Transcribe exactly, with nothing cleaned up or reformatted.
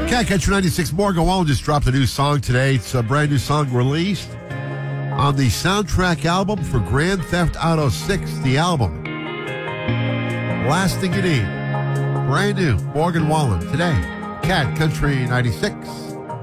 Cat Country ninety-six, Morgan Wallen just dropped a new song today. It's a brand new song released on the soundtrack album for Grand Theft Auto six, the album. Last Thing You Need. Brand new, Morgan Wallen today. Cat Country ninety-six.